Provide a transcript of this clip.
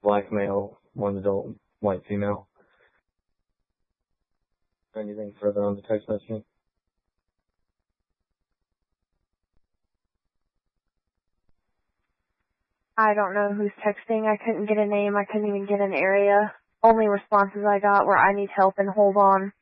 black male, one adult, white female. Anything further on the text messaging? I don't know who's texting. I couldn't get a name. I couldn't even get an area. Only responses I got were I need help and hold on.